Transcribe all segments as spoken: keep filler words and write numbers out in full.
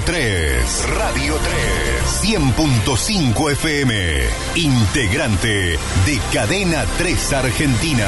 tres, Radio tres, cien punto cinco F M, integrante de Cadena tres Argentina.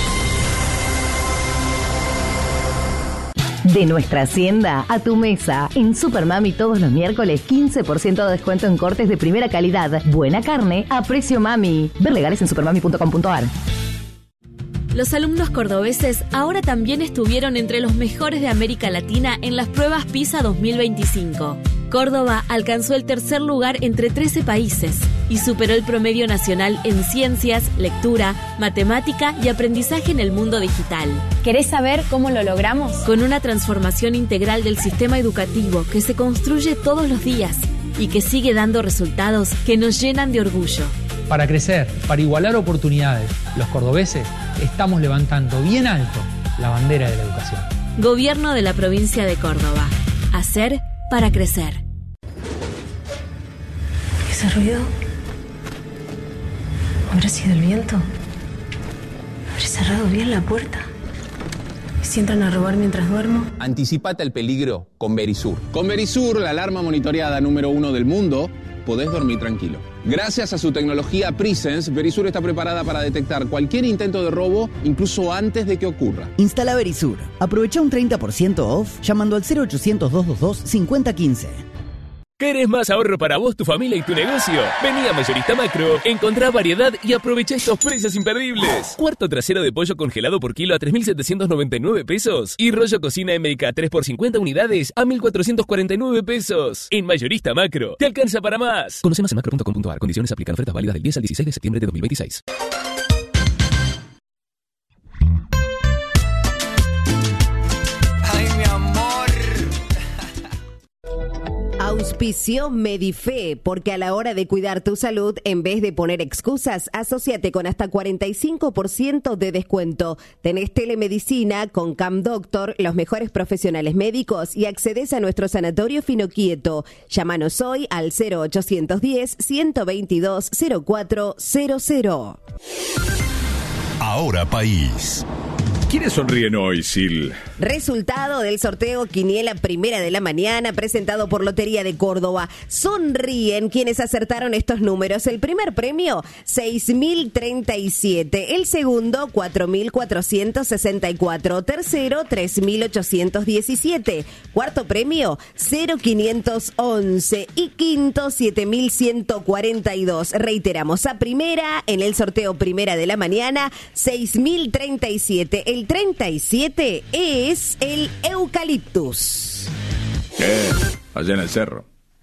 De nuestra hacienda a tu mesa. En Supermami todos los miércoles quince por ciento de descuento en cortes de primera calidad. Buena carne a precio mami. Ver legales en supermami punto com punto a r. Los alumnos cordobeses ahora también estuvieron entre los mejores de América Latina en las pruebas PISA dos mil veinticinco. Córdoba alcanzó el tercer lugar entre trece países y superó el promedio nacional en ciencias, lectura, matemática y aprendizaje en el mundo digital. ¿Querés saber cómo lo logramos? Con una transformación integral del sistema educativo que se construye todos los días y que sigue dando resultados que nos llenan de orgullo. Para crecer, para igualar oportunidades, los cordobeses estamos levantando bien alto la bandera de la educación. Gobierno de la provincia de Córdoba. Hacer para crecer. ¿Ese ruido? ¿Habrá sido el viento? ¿Habré cerrado bien la puerta? ¿Y si entran a robar mientras duermo? Anticipate al peligro con Verisur. Con Verisur, la alarma monitoreada número uno del mundo, podés dormir tranquilo. Gracias a su tecnología Presence, Verisur está preparada para detectar cualquier intento de robo, incluso antes de que ocurra. Instala Verisur. Aprovecha un treinta por ciento off llamando al cero ochocientos, doscientos veintidós, cincuenta quince. ¿Querés más ahorro para vos, tu familia y tu negocio? Vení a Mayorista Macro, encontrá variedad y aprovecha estos precios imperdibles. Cuarto trasero de pollo congelado por kilo a tres mil setecientos noventa y nueve pesos. Y rollo cocina M K tres por cincuenta unidades a mil cuatrocientos cuarenta y nueve pesos. En Mayorista Macro, te alcanza para más. Conoce más en macro punto com punto a r. Condiciones aplican. Ofertas válidas del diez al dieciséis de septiembre de dos mil veintiséis. Auspició Medife, porque a la hora de cuidar tu salud, en vez de poner excusas, asóciate con hasta cuarenta y cinco por ciento de descuento. Tenés telemedicina con Cam Doctor, los mejores profesionales médicos y accedes a nuestro sanatorio Finoquieto. Llámanos hoy al cero ochocientos diez, ciento veintidós, cero cuatro cero cero. Ahora País. ¿Quiénes sonríen hoy, Sil? Resultado del sorteo Quiniela Primera de la Mañana, presentado por Lotería de Córdoba. Sonríen quienes acertaron estos números. El primer premio, seis mil treinta y siete. El segundo, cuatro mil cuatrocientos sesenta y cuatro. Tercero, tres mil ochocientos diecisiete. Cuarto premio, cero mil quinientos once. Y quinto, siete mil ciento cuarenta y dos. Reiteramos, a primera, en el sorteo Primera de la Mañana, seis mil treinta y siete. El treinta y siete es el eucaliptus. Eh, allá en el cerro.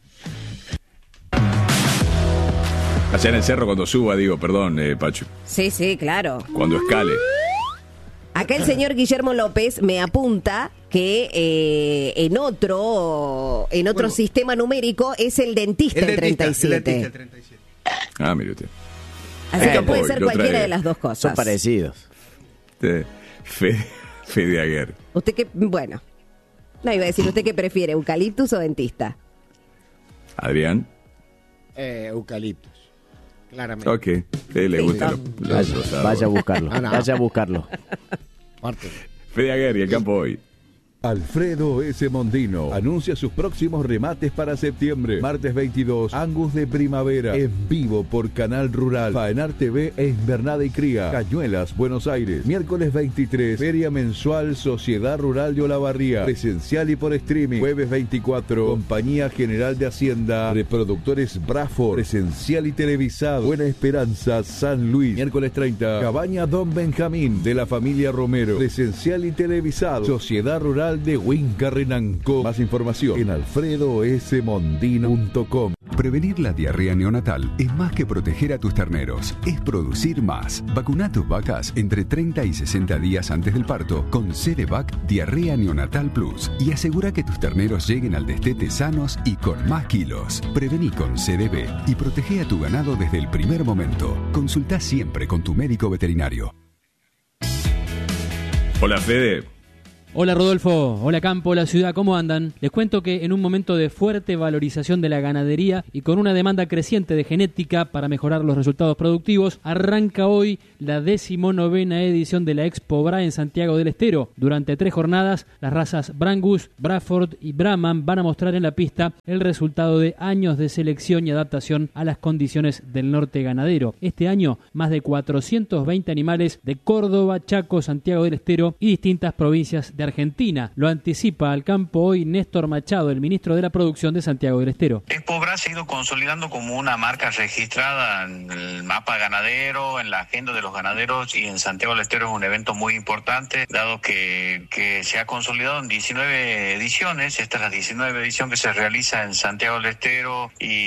Allá en el cerro cuando suba, digo, perdón, eh, Pachu. Sí, sí, claro. Cuando escale. Acá el señor Guillermo López me apunta que eh, en otro en otro bueno, sistema numérico es el dentista el, el treinta y siete. El dentista, el treinta y siete. Ah, mire usted. Así eh, que puede ser cualquiera trae. de las dos cosas. Son parecidos. Este, Fede, Fede Aguer. Usted que, bueno, no iba a decir, ¿usted qué prefiere, eucaliptus o dentista? Adrián. Eh, eucaliptus, claramente. Ok, sí, le gusta. Lo, lo, vaya, lo vaya a buscarlo, ah, no. vaya a buscarlo. Fede Aguer y el campo hoy. Alfredo S. Mondino anuncia sus próximos remates para septiembre. Martes veintidós, Angus de Primavera, en vivo por Canal Rural. Faenar T V e Invernada y Cría, Cañuelas, Buenos Aires. Miércoles veintitrés, Feria Mensual Sociedad Rural de Olavarría, presencial y por streaming. Jueves veinticuatro, Compañía General de Hacienda, Reproductores Braford, presencial y televisado. Buena Esperanza, San Luis. Miércoles treinta, Cabaña Don Benjamín, de la familia Romero, presencial y televisado. Sociedad Rural de Huincarrenanco. Más información en alfredo s mondino punto com. Prevenir la diarrea neonatal es más que proteger a tus terneros, es producir más. Vacuna a tus vacas entre treinta y sesenta días antes del parto con Cerevac Diarrea Neonatal Plus y asegura que tus terneros lleguen al destete sanos y con más kilos. Prevení con C D B y protege a tu ganado desde el primer momento. Consulta siempre con tu médico veterinario. Hola, Fede. Hola Rodolfo, hola Campo, hola Ciudad, ¿cómo andan? Les cuento que en un momento de fuerte valorización de la ganadería y con una demanda creciente de genética para mejorar los resultados productivos, arranca hoy la decimonovena edición de la Expo Bra en Santiago del Estero. Durante tres jornadas, las razas Brangus, Braford y Brahman van a mostrar en la pista el resultado de años de selección y adaptación a las condiciones del norte ganadero. Este año, más de cuatrocientos veinte animales de Córdoba, Chaco, Santiago del Estero y distintas provincias de Argentina. Lo anticipa al campo hoy Néstor Machado, el ministro de la Producción de Santiago del Estero. Expo Bra se ha ido consolidando como una marca registrada en el mapa ganadero, en la agenda de los ganaderos, y en Santiago del Estero es un evento muy importante, dado que, que se ha consolidado en diecinueve ediciones. Esta es la diecinueve edición que se realiza en Santiago del Estero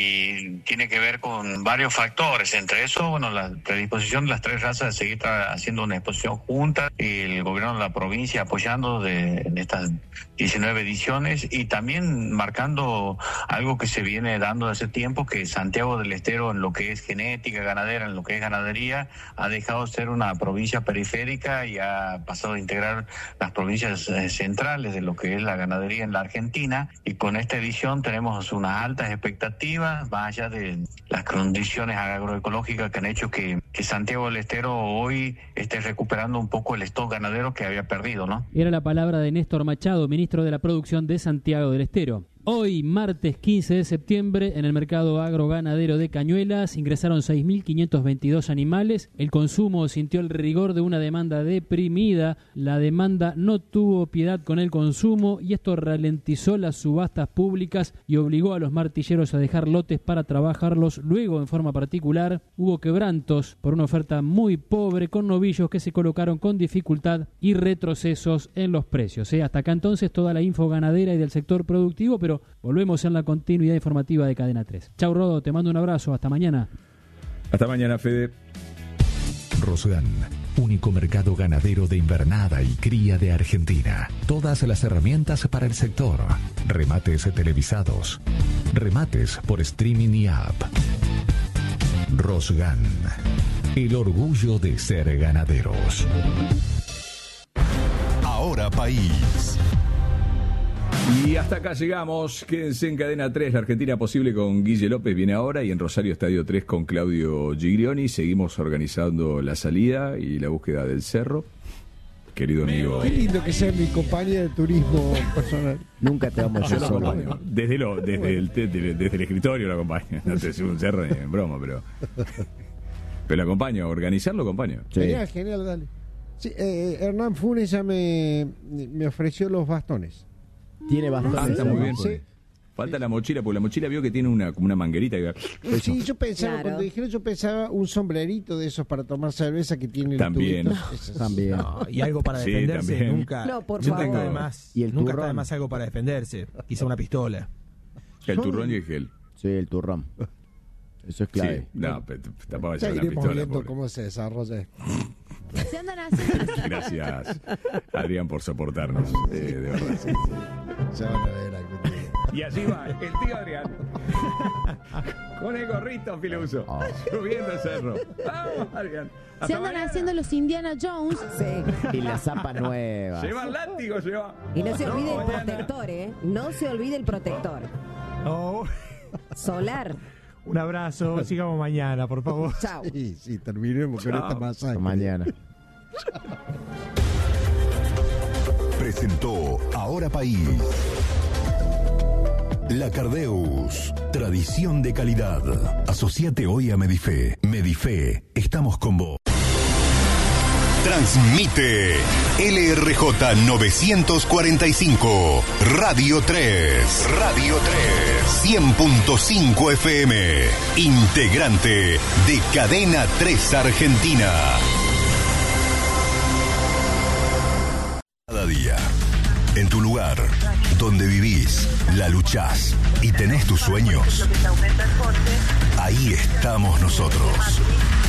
y tiene que ver con varios factores, entre eso, bueno, la predisposición de las tres razas de seguir haciendo una exposición juntas, y el gobierno de la provincia apoyando de, en estas diecinueve ediciones, y también marcando algo que se viene dando hace tiempo, que Santiago del Estero, en lo que es genética ganadera, en lo que es ganadería, ha dejado de ser una provincia periférica y ha pasado a integrar las provincias eh, centrales de lo que es la ganadería en la Argentina, y con esta edición tenemos unas altas expectativas, más allá de las condiciones agroecológicas que han hecho que, que Santiago del Estero hoy esté recuperando un poco el stock ganadero que había perdido, ¿no? Era la palabra de Néstor Machado, ministro de la Producción de Santiago del Estero. Hoy, martes quince de septiembre, en el mercado agroganadero de Cañuelas ingresaron seis mil quinientos veintidós animales. El consumo sintió el rigor de una demanda deprimida. La demanda no tuvo piedad con el consumo y esto ralentizó las subastas públicas y obligó a los martilleros a dejar lotes para trabajarlos. Luego, en forma particular, hubo quebrantos por una oferta muy pobre, con novillos que se colocaron con dificultad y retrocesos en los precios. ¿eh? Hasta acá entonces toda la info ganadera y del sector productivo, pero volvemos en la continuidad informativa de Cadena tres. Chau Rodo, te mando un abrazo, hasta mañana. Hasta mañana, Fede. Rosgan, único mercado ganadero de invernada y cría de Argentina. Todas las herramientas para el sector. Remates televisados. Remates por streaming y app. Rosgan, el orgullo de ser ganaderos. Ahora País. Y hasta acá llegamos. Quédense en Cadena tres, la Argentina Posible con Guille López viene ahora, y en Rosario Estadio tres con Claudio Giglioni. Seguimos organizando la salida y la búsqueda del cerro. Querido amigo. Qué lindo que sea mi compañía de turismo personal. Nunca te vamos a solo. Desde, lo, desde, el, desde, desde el escritorio lo acompaño. No te subo un cerro ni en broma, pero... Pero lo acompaño, a organizar lo acompaño. Sí. Genial, genial, dale. Sí, eh, Hernán Funes ya me, me ofreció los bastones. Tiene bastones. Ah, está muy bien. Sí. Falta la mochila, porque la mochila vio que tiene una, como una manguerita. Que... Sí, yo pensaba, claro. Cuando dijeron, yo pensaba un sombrerito de esos para tomar cerveza que tiene también. el No. También. No, y algo para sí, defenderse. También. Nunca, no, por nunca favor. está de más. ¿Y el nunca turrón? está de más algo para defenderse. Quizá una pistola. El turrón y el gel. Sí, el turrón. Eso es clave. Sí. No, pero tapaba ya una iremos pistola. viendo Pobre. cómo se desarrolla. Se andan haciendo. Gracias, Adrián, por soportarnos. Eh, de verdad. Sí, sí. Ya van a ver algún día. Y allí va el tío Adrián. Con el gorrito filuso. Oh. Subiendo el cerro. Vamos, Adrián. Se andan mañana. Haciendo los Indiana Jones. Sí. Y la zapa nueva. Lleva el látigo, lleva. Y no se olvide no, el protector, ¿eh? No se olvide el protector. Oh. Solar. Un abrazo, sigamos mañana, por favor. Chao. Sí, sí, terminemos con esta masacre. Mañana. Presentó Ahora País. La Cardeus, tradición de calidad. Asociate hoy a Medife. Medife, estamos con vos. Transmite L R J novecientos cuarenta y cinco, Radio tres. Radio tres, cien punto cinco F M. Integrante de Cadena tres Argentina. Cada día, en tu lugar, donde vivís, la luchás y tenés tus sueños, ahí estamos nosotros.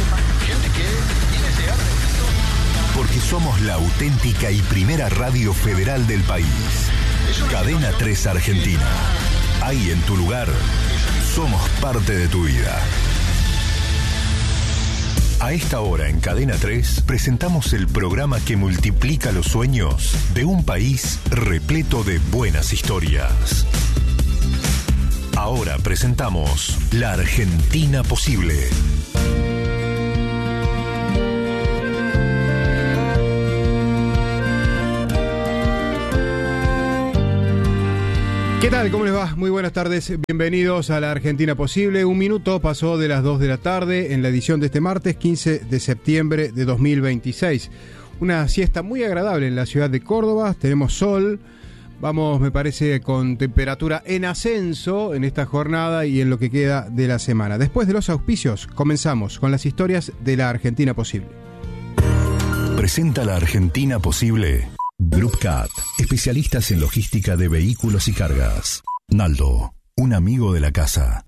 Porque somos la auténtica y primera radio federal del país. Cadena tres Argentina. Ahí en tu lugar, somos parte de tu vida. A esta hora en Cadena tres presentamos el programa que multiplica los sueños de un país repleto de buenas historias. Ahora presentamos La Argentina Posible. ¿Qué tal? ¿Cómo les va? Muy buenas tardes. Bienvenidos a La Argentina Posible. Un minuto pasó de las dos de la tarde en la edición de este martes quince de septiembre de dos mil veintiséis. Una siesta muy agradable en la ciudad de Córdoba. Tenemos sol. Vamos, me parece, con temperatura en ascenso en esta jornada y en lo que queda de la semana. Después de los auspicios, comenzamos con las historias de La Argentina Posible. Presenta La Argentina Posible Group Cat, especialistas en logística de vehículos y cargas. Naldo, un amigo de la casa.